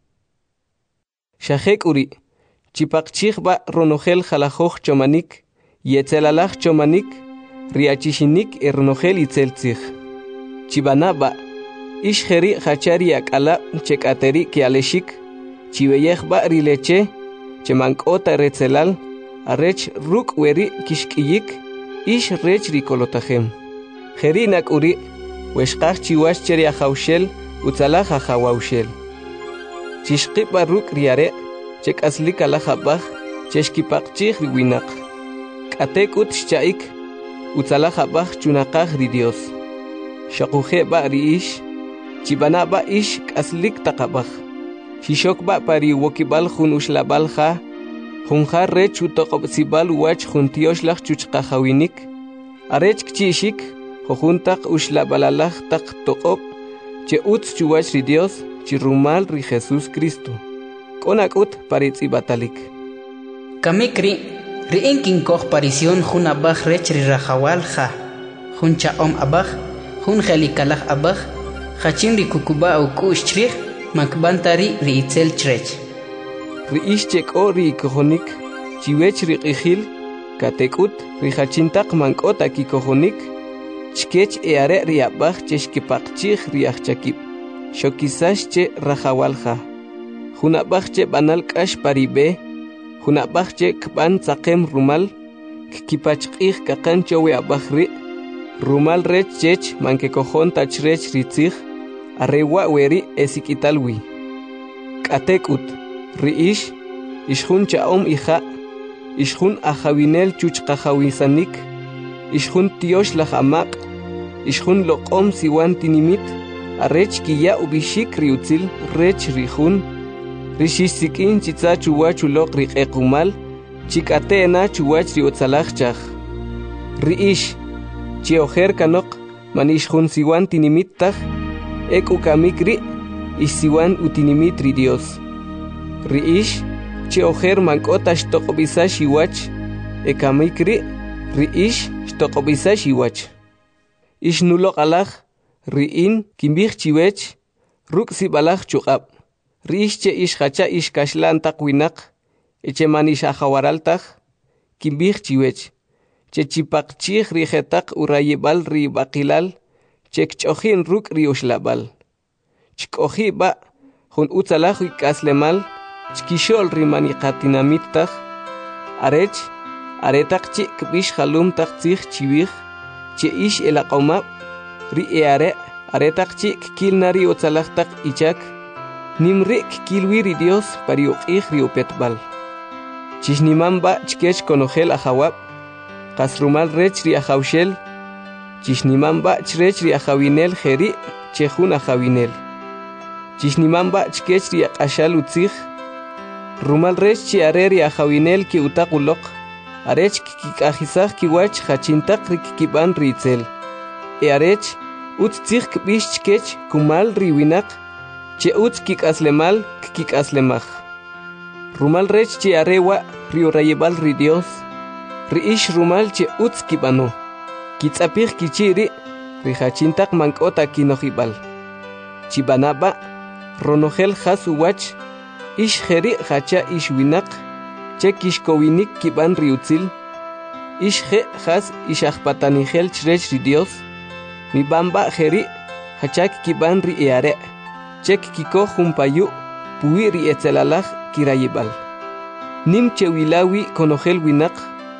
Shajek uri, chipakchich ba ronojel jalajoj chomanik, yetzelalaj chomanik, riachishinik e ronojel itzeltzich. Chibana ba, ishjeri hachari akala chekateri kialeshik, chibeyej ba rileche, chemankota retzelal, arech ruk weri kishkiyik, ish rech rikolotajem. Jerinak uri, weshkaj chiwash cheri ajawshel, utzalaj ajawawshel. Chishqipa ruk riare, chek aslika lajabaj, cheshkipakchij riwinak. Katek ut shchaik, utzalajabaj chunakaj ri Dios. Shakuje ba riish, chibana ba ish kaslik takabaj. Shishok ba pari wokibal jun ushlabal ja, junja rech utokobsibal wach juntioslaj chuchkajawinik, arech kchishik, jojuntak ushlabalalaj tak tokob, che utz chuwach ri Dios, chirumal ri Jesús Cristo. Konak ut paritzi batalik. Kamikri, ri inkin koch parisión jun abaj rech ri rajawal ja, jun chaom abaj, jun jelikalaj abaj, jachin ri kukuba au kush chrij, makbantari ri itzel chrech. Ri ishchek o ri kojonik, chiwech ri qijil, katekut ri hachintak mankota ki kojonik, chkech eare ri abaj cheshkipakchij ri achchakib, shokisash che rajawalja. Junabaj che banal kash paribe, junabaj che kban tzaqem rumal, kipachqij kakan chowe abaj ri, rumal rech chech manke kojon tachrech ritzij, arrewa weri esikitalwi. Katekut, ri ish, ishjun chaom ija, ishjun ajawinel chuchqajawisanik, ishjun tiosh lajamaq, ishjun loqom siwan tinimit, arrech kiya ubishik riutzil rech rijun, rishisikin chitza chuwach uloq riqequmal, chikatena chuwach riotzalajchaj. Riish, chiojer kanok, manishjun siwan tinimittaj, ek ukamikri, ishsiwan utinimit ri Dios. Riish, chiojer mankota shtokobisa shiwach, ekamikri, riish shtokobisa shiwach. Ishnuloq alaj, riin kimbij chiwech, ruk sibalaj chuqab. Riish che ish hacha ish kashlan tak winak, eche manish ajawaraltaj, kimbij chiwech. Che chipakchij rijetak urayibal ri bakilal, che kchojin ruk ri ushlabal. Chkoji ba, jun utzalaj ikaslemal, chkishol ri maniqatinamitaj, arech, aretak chi kbish halum tak tzij chiwij, che ish elaqomab, ri eare, aretak chi kilnari utzalaj tak ichak, nimri kilwi ri Dios pari uqij ri upetbal. Chishniman ba chkech konojel ajawab, kasrumal rech ri ajawshel, chishniman ba chrech ri ajawinel jeri, chejun ajawinel. Chishniman ba chkech ri aqashal utzij, rumal rech chi are ri ajawinel ki utaquloq, arech kikajisaj kiwach hachintak ri kikiban ri itzel. E arech, utz tzij kbish chkech kumal ri winak, che utz kikaslemal kikaslemaj. Rumal rech chi arewa ri orayebal ri Dios, ri ish rumal che utz kibano, kitzapij kichiri, ri hachintak mankota kinojibal. Chibanaba, ronojel has uwach, ish jeri hacha ish winak, che kishkowinik kiban ri utzil, ish je has ish ajpatanijel chrech ri Dios, mi bamba jeri hachak kiban ri eare, chek kiko jumpayu, puwi ri etzelalaj kirayibal. Nim che wilawi konojel winak,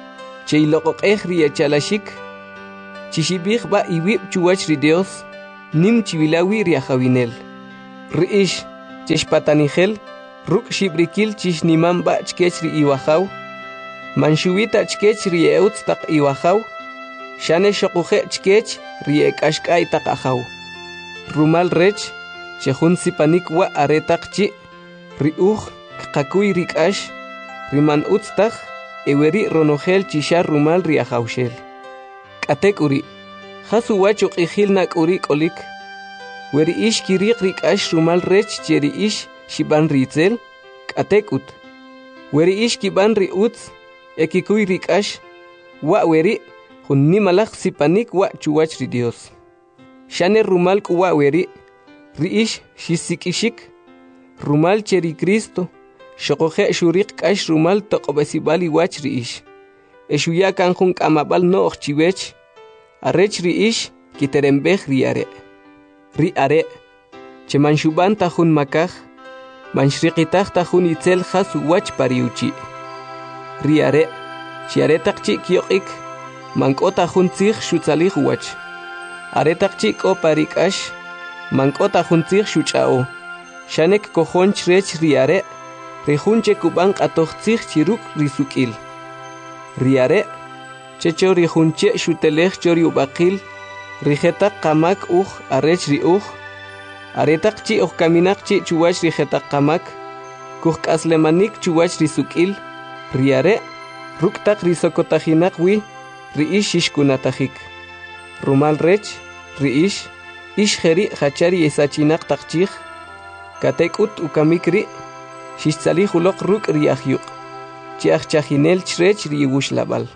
cheiloqoqej ri echalashik, chishibij ba iwib chuwach ri Dios, nim chivilawi ri ajawinel. Riish, cheshpatanijel, ruk shibrikil chish nimam ba chkech ri iwajaw, manshuwita chkech ri eutz taq iwajaw, shane shoquje chkech ri ekashkay taq ajaw. Rumal rech, chejun sipanik wa aretaq chi, ri uj kqakuy ri k'ash, riman utz taq, eweri ronojel chisha rumal ri ajawshel. K'atek uri, jasu wachu q'ijil nak uri k'olik, weri ish kiriq ri k'ash rumal rech cheri ish shiban ritzel, k'atek ut. Weri ish kiban ri utz, ekikuy ri k'ash, wa weri, jun nimalaj sipanik wa chuwach ri Dios. Shane rumal kuwa weri, ri ish shisikishik, rumal cheri Cristo, shoqoje shuriq k'ash rumal toqobesibal iwach ri ish. Eshuya kanjun k'amabal no'oj chiwech, arech ri ish kiterembej ri are. Ri are, che manshuban tajun makaj, manshriqitaj tajun itzel jasu wach pariuchi. Ri are, chi aretaq chi kyoqik, mank'o tajun tzij shutzalij wach. Aretaq chi k'o parik'ash, mank'o tajun tzij shuch'a'o. Shanek kojon chrech ri are, rejun che kuban q'atoj tzij chiruk ri suk'il. Ri are, checho ri junche shutelej chori ubaqil, rijetaq qamak uj arech ri uj, aretaq chi uj kaminaq chi chuwach rijetaq qamak, kuj k'aslemanik chuwach ri suk'il, ri are, ruktaq ri sokotajinaq wi, ri ish shishkunatajik. Rumal rech, ri ish, ish jeri hachari esachinaq taq chij, katekut ukamik ri, shishtzalij uloq ruk ri ajyuq, chi ajchajinel chrech ri iwuxlabal.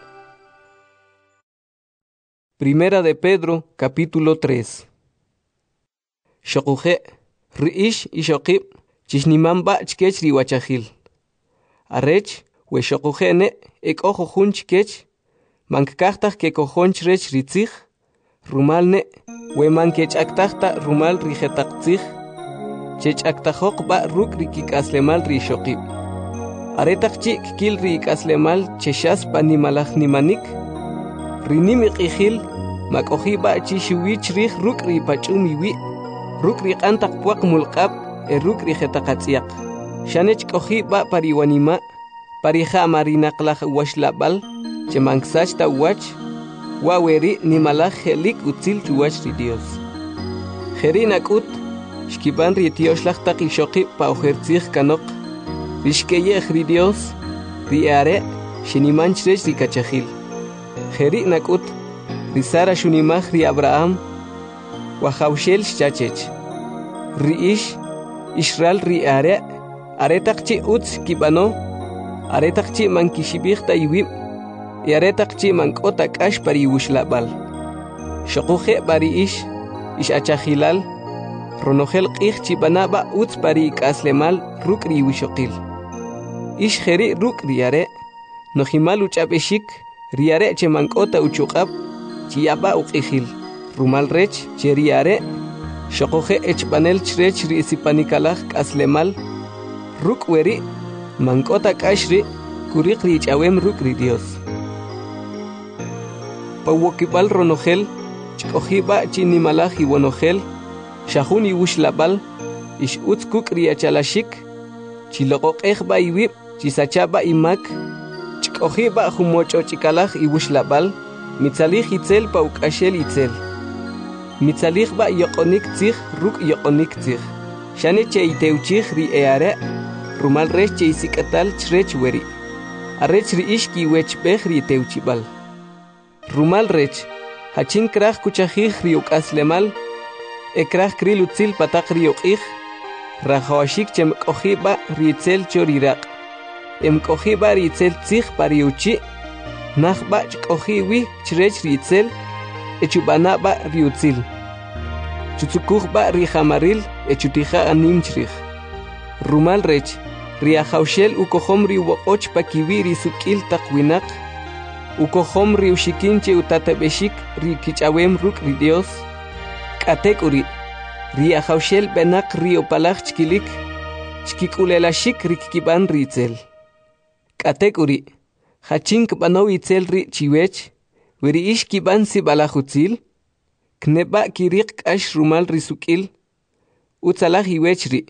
Primera de Pedro, capítulo tres. Shokuje, riish ishokib, chishnimam ba chkech ri wachajil. Arech, we shokuje ne, ek ojo jun chkech, mankaktaj ke kojon chrech ri tzij, rumal ne, we mankech aktajta rumal ri jetak tzij, chech aktajok ba ruk ri kikaslemal ri shokib. Aretak chik kil ri ikaslemal cheshas pa nimalaj nimanik, rinimi q'ijil, makoji ba chi shuwich rij ruk ri pach'umi wi, ruk ri q'antak puaq mulqab, e ruk ri jetaqatz'yaq. Shanech k'oji ba pariwanima, parija marinaqlaj washlabal, che manksach ta wach, wa weri nimalaj jelik utzil chuwach ri Dios. Jeri nakut, shkiban ri tioxlaj taq ishoqib pa ojertzij kanok, rishkeyej ri Dios, ri are, shiniman chrech ri kachajil. Jeri nakut, ri Sara shunimaj ri Abraham, wajawshel shchachech. Ri ish, Israel ri are, aretaq chi utz kibano, aretaq chi mankishibij ta iwib, y aretaq chi mank'ota k'ash pari iwuxlabal. Shokuje bari ish, ish achajilal, ronojel q'ij chibana ba utz pari ik'aslemal ruk ri iwixoqil. Ish jeri ruk ri are, nojimal uch'ab'exik, ri are che mank'ota uchuq'ab, chiyaba uq'ijil. Rumal rech che ri are, shokuje echb'anel chrech ri isipanikalaj k'aslemal, ruk weri, mank'ota k'ash ri, kuriq ri ich'awem ruk ri Dios. Pawokibal ronojel, chk'ojiba chi nimalaj iwonojel, shahun iwuxlabal, ish utz kuk ri achalashik, chiloqoqej ba iwib, chisachaba imak, chk'ojiba jumoch'och'ikalaj iwuxlabal, mitzalij itzel pa uk'axel itzel. Mitzalij ba yoqonik tzij ruk yoqonik tzij. Shane che iteuchij ri eare, rumal rech che isik'atal chrech weri. Arech ri ish kiwechbej ri iteuchibal. Rumal rech, hachin kraj kuchajij ri uk'aslemal, ekraj kril utzil pataq ri uq'ij, rajawashik che mk'ojiba ri itzel choriraq. Emk'ojiba ri itzel tzij pari uchi, najba chk'ojiwi chrech ri itzel, echub'anaba ri utzil. Chutzukujba ri jamaril, echutija anim chrij. Rumal rech, ri ajawshel ukojom ri uwoq'och pakiwi ri suk'il taq winaq, ukojom ri ushikin che utatab'exik ri kich'awem ruk ri Dios, k'atek uri, ri ajawshel b'enaq ri opalaj chkilik, chkik'ulelashik ri kikiban ri itzel. K'atek uri, Hachin kbano itzel ri chiwech, weri ish kiban si balahutzil, kneba kirik ash rumal risukil, utzalah iwech ri.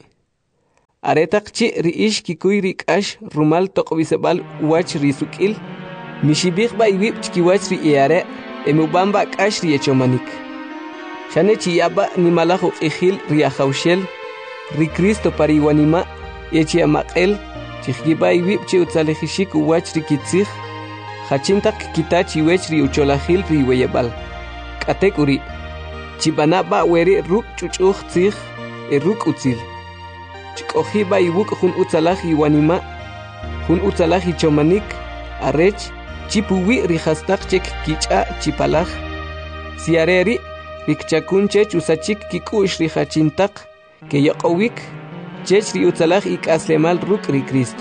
Aretak chi ri ish kikuy rik ash rumal tokbisebal wach risukil, mishibik ba iwip chkiwach ri eare, emubamba ash ri echomanik. Shane chiyaba ni malajo ijil ri ahaushel, ri Cristo pariwanima, echi amakel, chigiba iwip chi utzalejishik wach ri kitzig, hachintak kitachi wech ri ucholahil ri weyebal. Katek uri, chibana ba weri ruk chuchuch tzig, e ruk utzil. Chikohiba iwuk hun utzalaj iwanima, hun utzalaj ichomanik, arech, chipuwi ri hastak chek kicha chipalaj. Siareri, rikchakun chech usachik kikush ri hachintak, ke yokowik, chech ri utzalaj ik aslemal ruk ri Cristo.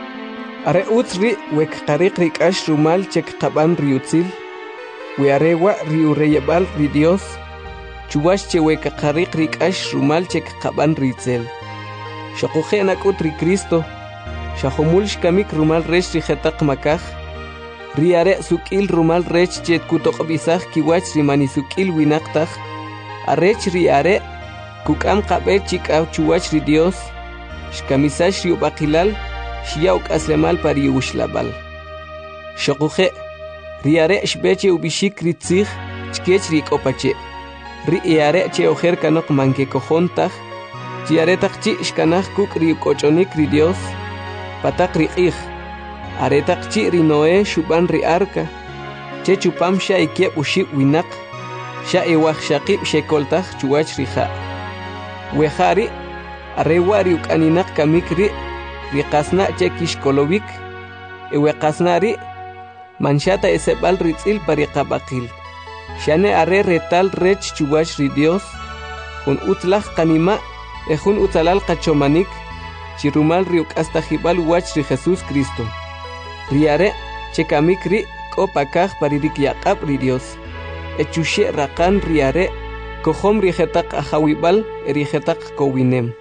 Are utri wek karik rik ash rumal chek kaban ri utzil, we arewa ri ureyebal ri Dios, chuwash che wek karik rik ash rumal chek kaban ri tzel. Shokuje nakut ri Cristo, shahomul shkamik rumal rech ri hetak makaj, ri are sukil rumal rech chet kutok bisaj kiwach ri mani sukil winaktaj, arech ri are, kukam kabe chik au chuwach ri Dios, shkamisash ri ubakilal, shiauk aslemal pari ushlabal. Shokuje, ri are shbeche ubishik ri tzig, chkech ri kopache, ri eare che ojer kanok manke kojontaj, chiaretak chi shkanaj kuk ri kochonik ri Dios, patak ri ij, aretak chi ri Noé shuban ri arka, che chupam sha ikiep ushib winak, sha ewaj shakib shekoltaj chuwach ri ja. Wejari, arewa ri ukaninak kamik ri, ri kasna che kishkolowik, ewe kasna ri, manshata esebal ritzil pari kabakil. Shane are retal rech chuwach ri Dios, hun utlaj kanima, ejun utzalal kachomanik, chirumal riuk hasta jibal wach ri Jesús Cristo. Riare, chekamik ri, kopakaj paririk yakab ri Dios. Echushe rakan riare, kohom rijetak ajawibal, erijetak kowinem.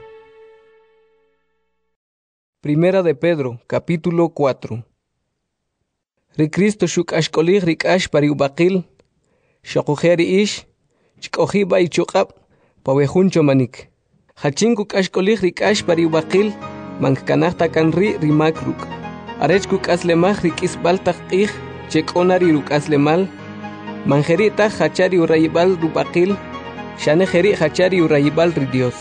Primera de Pedro, capítulo cuatro. Ri Cristo shuk ashkolig rik ash pariubakil, shokujeri ish, chkohiba ichukab, pawejun chomanik. Hachinku kashkolig rikash pariubakil, mankanahta kanri rimakruk. Arechku kaslemaj rikisbaltaj ij, chekonari rukaslemal. Manjerita hachari urayibal rubakil, shanejeri hachari urayibal ri Dios.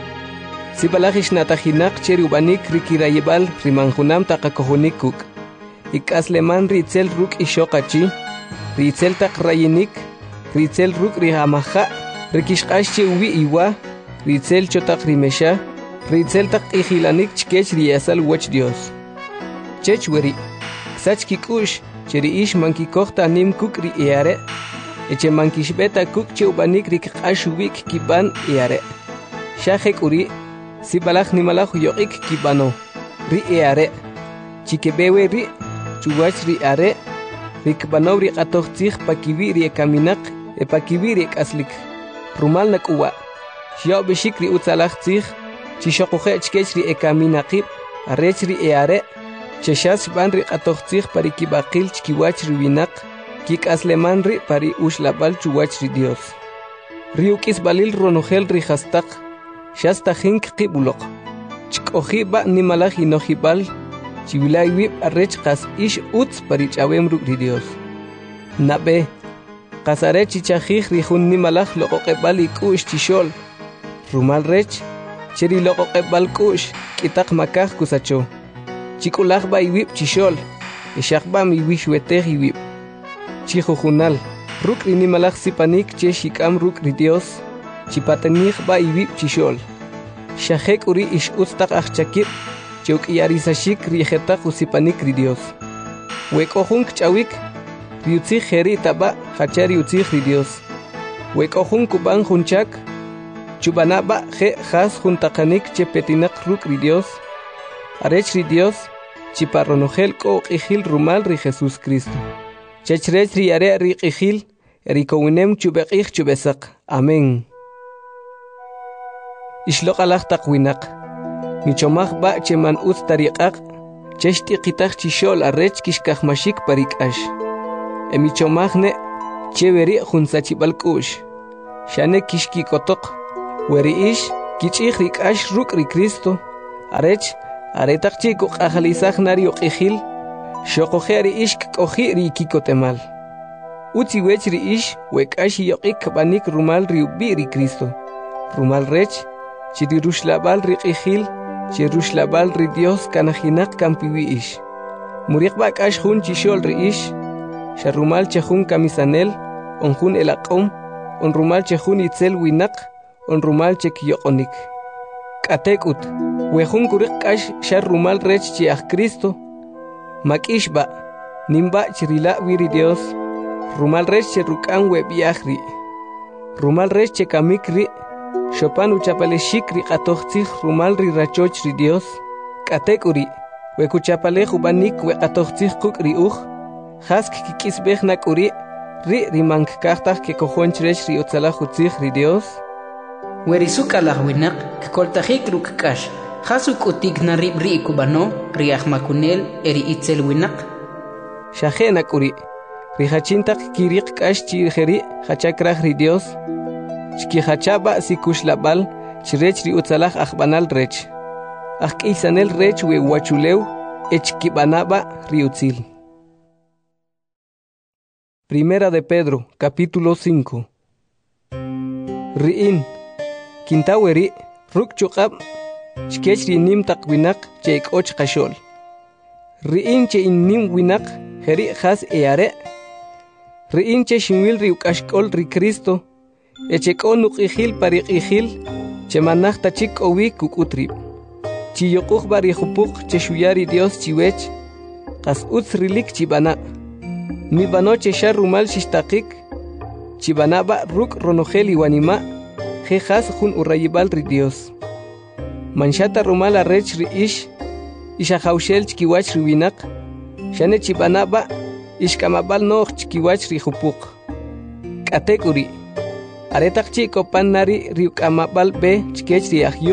Sibalajish natajinak cheri ubanik rikirayibal rimanjunam takakohunikuk. Ikasleman ritzel ruk ishokachi, ritzel tak rayinik, ritzel ruk rihamaja, rikishkashi uwi iwa, ritzel chotak rimesha, ritzel tak ijilanik chkech riyasal wach Dios. Chech weri, ksach kikush, cheri ish mankikokta nim kuk ri eare, eche mankishbeta kuk che ubanik rikashubik kiban eare. Shahek uri, sibalach nimalach yoik kibano, ri eare, chikebewe ri, chuwach ri are, rikbano ri atochtzich pakibi ri ekaminak, e pakibi ri ekaslik, rumal nakuwa. Shio bishik ri utzalach tzich, chishokuje chkech ri ekaminakib, arech ri eare, cheshas ban ri atochtzich pari kibakil chkiwach ri winak, kik asleman ri pari ushlabal chuwach ri Dios. Ri ukis balil ronogel ri hastak, shasta hink kibulok. Chkoji ba nimalaj inojibal, chivilay wib arech kas ish utz pari chawem ru ri Dios. Nabe, kasare chichajij ri hun nimalaj loqoqebal ikush chishol, rumal rech, cheri loqoqebal kush, kitak makaj kusacho. Chikulaj ba iwib chishol, ishak ba mi wishwetej iwib. Chijujunal, ruk ri nimalaj sipanik che shikam ruk ri Dios, chipatanij ba iwib chishol. Shahek uri ish ustak achchakib, cheuk iarisashik rijetak usipanik ri Dios. Wekojun kchawik, riutzij jeri taba, hachari utzij ri Dios. Wekojun kuban junchak, chubanaba je has juntakanik che petinak ruk ri Dios. Arech ri Dios, chiparronogel ko ijil rumal ri Jesús Cristo. Chechrech ri are ri ijil, erikowinem chubekij chubesak. Amén. Ishlok alaj takwinak. Michomaj ba cheman ut tariqaq, cheshti qitaq chishol arrech kishkajmashik parikash. Emichomagne cheveri junsachib'alk'u'x. Xane kishki kotoq. Weri'ish kich'ij rik'ax ruk' ri Cristo. Arech aretaq chi kuq'ajalisaj nari uq'ijil. Xoqoje ri'ix k'oji ri kikotemal. Utzi wech ri'ix wek'ax yoq'ik kab'anik rumal ri ub'i ri Cristo. Rumal rech chi ri ruxlab'al ri q'ijil chi ruxlab'al ri Dios kanajinaq kampiwi'ix. Muriqb'a k'ax jun chixol ri'ix. Xa rumal che jun kamisanel on jun elaq'om on rumal che jun itzel winaq on rumal che kiyoq'onik. K'atek'ut we jun kuriq k'ax xa rumal rech chi aj Cristo. Mak'ixb'a nimb'a chi rila'wi ri Dios. Rumal rech che ruk'an web'yaj ri. Rumal rech che kamik ri. Xopan uchapalexik ri q'atojtzij rumal ri rachoch ri Dios. K'atek'u ri we kuchapalej ub'anik we q'atojtzij quk' ri uj. Jask kik'isb'ej nak'u ri ri rimankajtaj kekojonch rech ri utzalaj utzij ri Dios. Werisu kalaj winaq kkoltajik ruk' k'ax. Jasu k'utik na rib ri kubano ri ajmakunel eri itzel winaq. Xaje nak'u ri ri hachintaq kiriq k'ax chi jeri hachakraj ri Dios. Chkihachaba sikuxlab'al chirech ri utzalaj ajb'anal rech. Ajk'iysanel rech we wachulew echkib'anaba ri utzil. Primera de Pedro, capítulo cinco. Ri'in, kintaweri, ruk chuqab, chkech ri nim taq winaq che ik'och qashol. Ri'in che in nim winaq, jeri jas eare. Ri'in che shinwil ri uk'ashk'ol ri Cristo, echek'o nuq'ijil pariq'ijil, che manaj tachik owi kuk'utrib. Chi yoqujba ri jupuq che shuyari Dios chiwech, qas utz rilik chibana. Mi bano che xa rumal xixtaqik, chibanaba ruk ronojel iwanima, jejas jun urayibal ri Dios. Manchata rumal arrech ri ish, ishajaushel chkiwach ri winaq, xane chibanaba ishkamabal no'j chkiwach ri jupuq. K'atek'u ri, aretaq chi kopan nari ri uk'amabal be chkech ri ajyuq.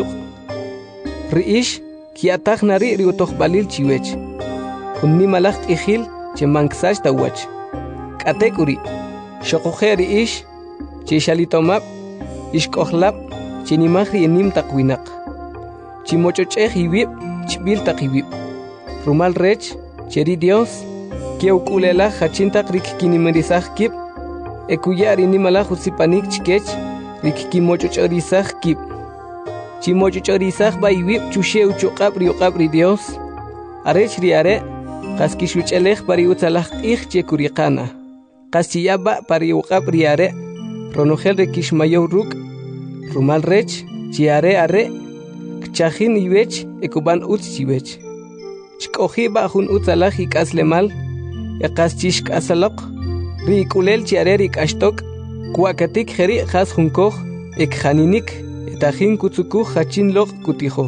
Ri ish kiataj nari ri utojbalil chiwech. Jun nimalaj q'ijil che manksash tawach. K'atek'u ri, xoqoje ri ish, che xalitomab, ishk'ojlab, che nimaj ri enim taq winaq. Chi mochoch'ej iwib, chb'il taq iwib. Rumal rech, che ri Dios, ke uk'ulelaj hachintaq ri kikinimerisaj kib, ekuya ri nimalaj utzipanik chkech, ri kikimochoch'orisaj kib. Chi mochoch'orisaj ba iwib chuxe uchuqab ri uqab ri Dios. Arech ri are, qas kixuch'elej pari utzalaj q'ij che kuriqana. Qas chiyaba pari uqab ri are, ronojel re kixmayow ruk'. Rumal rech, chi are are, kchajin iwech ekuban utz chiwech. Chk'ojiba jun utzalaj ik'aslemal, e qas chixk'asaloq, ri ik'ulel chi are ri k'axtok, kuakatik jeri jas junkoj, ekjaninik, etajin kutzukuj hachin loq kutijo.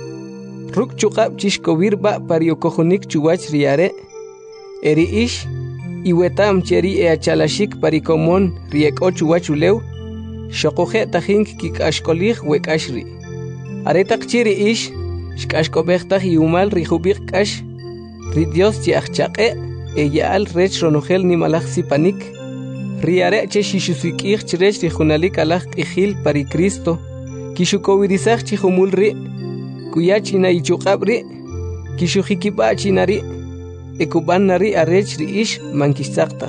Ruk chuqab chixkowirba pari okojonik chuwach ri are, eri ish, iwetam cheri e achalashik pari komon ri ek'o chuwachulew, xoqoje tajin kik'axkolij wek'axri. Aretaq chi ri ish, xk'axk'ob'ejtaj iumal ri jubiq k'ax, ri Dios chi ajchaq'e, e ya'al rech ronojel nimalaj sipanik, ri are che xixusik'ij chirech ri junalik alaj q'ijil pari Cristo, kixukowirisaj chi jumul ri, kuya china ichuqab ri, kixujikib'a china ri, ekuban nari arech ri ish mankixtzaqtaj.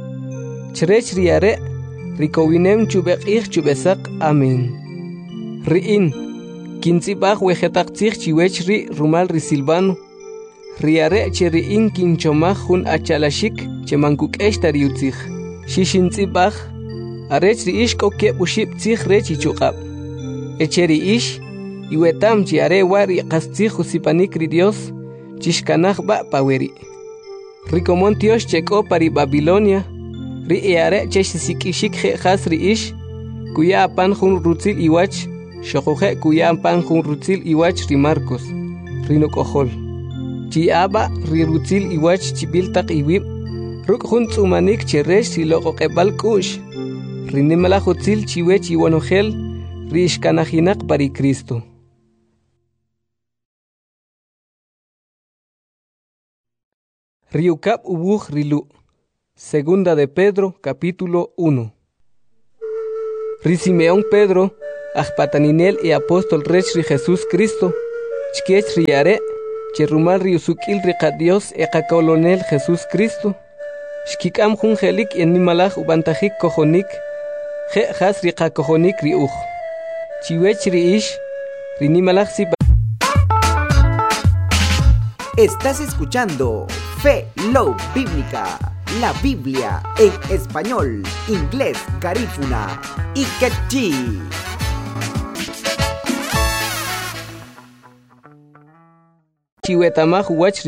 Chirech ri are, ri kowinem chubeq'ij chubesaq, amen. Ri'in, kintzibaj wejetaqtzij chiwech ri rumal ri Silvano, ri are che ri'in kinchomaj jun achalashik che mankuk'exta ri utzij. Xixintzibaj, arech ri ish k'o keb' uxib' tzij rech ichuqab. Eche ri ish, iwetam chi are wa ri qas tzij usipanik ri Dios, chixkanaj ba paweri. Ri komon tiox chek'o pari Babilonia, ri e are che xisik'ixik je'jas ri ish, kuya apan jun rutzil iwach, xoqoje kuya apan jun rutzil iwach ri Marcos, ri nok'ojol. Chi aba ri rutzil iwach chib'il taq iwib, ruk' jun tz'umanik che rech ri loq'oq'eb'al k'u'x, ri nimalaj utzil chiwech iwanojel, ri ixkanajinaq pari Cristo. Riukap ubuj rilu. Segunda de Pedro, capítulo uno. Risimeón Pedro, ajpataninel y apóstol rechri Jesús Cristo, chkech riare, cherumal riusukil riqa Dios eqa colonel Jesús Cristo, shkikam jun jelik en nimalaj ubantajik kojonik, je has riqa kojonik riuj, chiwech riish, rinimalaj sipa. Estás escuchando Fe Low Bíblica, la Biblia en español, inglés, garífuna y quechí. Chiwetamaj wach